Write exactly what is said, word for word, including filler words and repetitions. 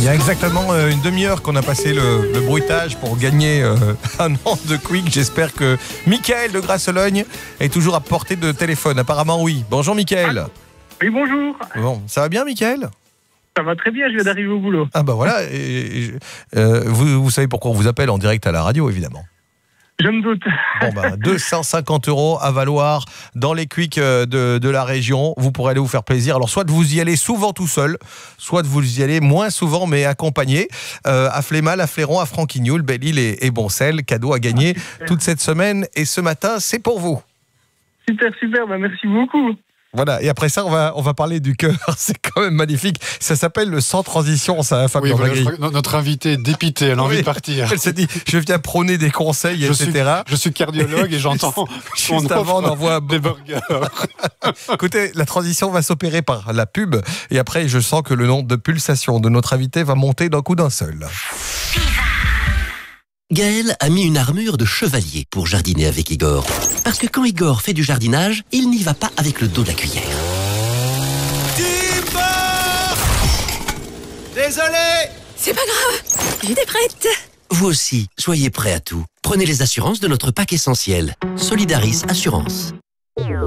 Il y a exactement euh, une demi-heure qu'on a passé le, le bruitage pour gagner euh, un an de Quick. J'espère que Mickaël de Grasselogne est toujours à portée de téléphone. Apparemment oui. Bonjour Mickaël. Oui, bonjour. Bon, ça va bien Mickaël ? Ça va très bien, je viens d'arriver au boulot. Ah bah voilà. Et, et, euh, vous, vous savez pourquoi on vous appelle en direct à la radio évidemment. Je me doute. Bon bah, deux cent cinquante euros à valoir dans les Quick de, de la région. Vous pourrez aller vous faire plaisir. Alors soit de vous y aller souvent tout seul, soit de vous y aller moins souvent mais accompagné. Euh, à Flémal, à Fléron, à Franquignoul, Belle-Île et, et Boncel. Cadeau à gagner ah, toute cette semaine. Et ce matin, c'est pour vous. Super, super. Bah, merci beaucoup. Voilà, et après ça, on va, on va parler du cœur. C'est quand même magnifique. Ça s'appelle le sans transition, ça, Fabien. Oui, voilà, notre invité est dépité, elle a oui, envie de partir. Elle s'est dit, je viens prôner des conseils, je et cetera. Suis, je suis cardiologue et j'entends juste avant, on envoie des burgers. Écoutez, la transition va s'opérer par la pub. Et après, je sens que le nombre de pulsations de notre invité va monter d'un coup d'un seul. Gaël a mis une armure de chevalier pour jardiner avec Igor. Parce que quand Igor fait du jardinage, il n'y va pas avec le dos de la cuillère. Désolé! C'est pas grave, j'étais prête. Vous aussi, soyez prêts à tout. Prenez les assurances de notre pack essentiel. Solidaris Assurance.